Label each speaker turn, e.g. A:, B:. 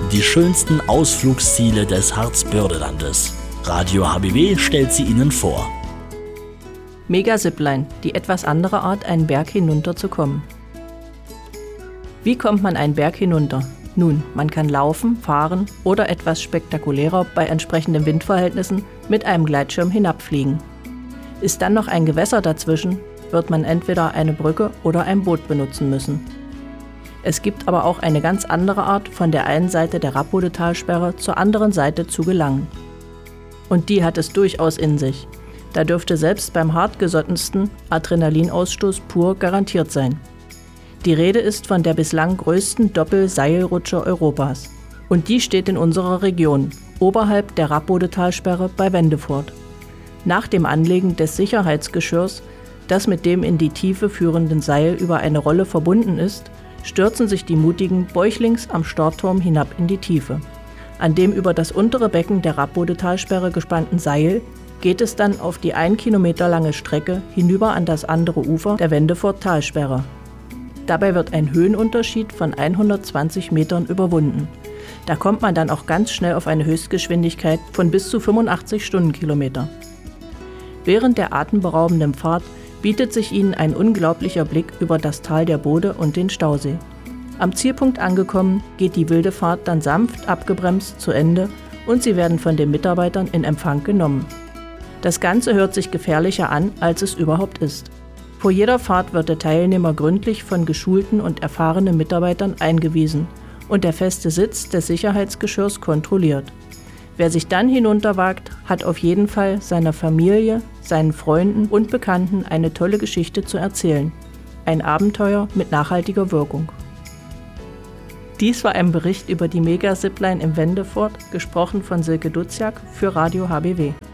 A: die schönsten Ausflugsziele des Harzbördelandes. Radio HBW stellt sie Ihnen vor.
B: Mega-Zipline, die etwas andere Art, einen Berg hinunter zu kommen. Wie kommt man einen Berg hinunter? Nun, man kann laufen, fahren oder etwas spektakulärer bei entsprechenden Windverhältnissen mit einem Gleitschirm hinabfliegen. Ist dann noch ein Gewässer dazwischen, wird man entweder eine Brücke oder ein Boot benutzen müssen. Es gibt aber auch eine ganz andere Art, von der einen Seite der Rappodetalsperre zur anderen Seite zu gelangen. Und die hat es durchaus in sich. Da dürfte selbst beim hartgesottensten Adrenalinausstoß pur garantiert sein. Die Rede ist von der bislang größten Doppelseilrutsche Europas. Und die steht in unserer Region, oberhalb der Rappodetalsperre bei Wendefurt. Nach dem Anlegen des Sicherheitsgeschirrs, das mit dem in die Tiefe führenden Seil über eine Rolle verbunden ist, stürzen sich die Mutigen bäuchlings am Startturm hinab in die Tiefe. An dem über das untere Becken der Rappodetalsperre gespannten Seil geht es dann auf die 1 Kilometer lange Strecke hinüber an das andere Ufer der Wendefurt-Talsperre. Dabei wird ein Höhenunterschied von 120 Metern überwunden. Da kommt man dann auch ganz schnell auf eine Höchstgeschwindigkeit von bis zu 85 Stundenkilometer. Während der atemberaubenden Fahrt bietet sich Ihnen ein unglaublicher Blick über das Tal der Bode und den Stausee. Am Zielpunkt angekommen, geht die wilde Fahrt dann sanft abgebremst zu Ende und Sie werden von den Mitarbeitern in Empfang genommen. Das Ganze hört sich gefährlicher an, als es überhaupt ist. Vor jeder Fahrt wird der Teilnehmer gründlich von geschulten und erfahrenen Mitarbeitern eingewiesen und der feste Sitz des Sicherheitsgeschirrs kontrolliert. Wer sich dann hinunterwagt, hat auf jeden Fall seiner Familie, seinen Freunden und Bekannten eine tolle Geschichte zu erzählen. Ein Abenteuer mit nachhaltiger Wirkung. Dies war ein Bericht über die Mega-Zipline im Wendefurt, gesprochen von Silke Duziak für Radio HBW.